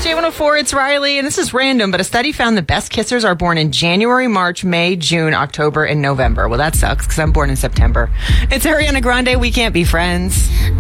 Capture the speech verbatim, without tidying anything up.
J one oh four, it's Riley, and this is random, but a study found the best kissers are born in January, March, May, June, October, and November. Well, that sucks because I'm born in September. It's Ariana Grande, We Can't Be Friends.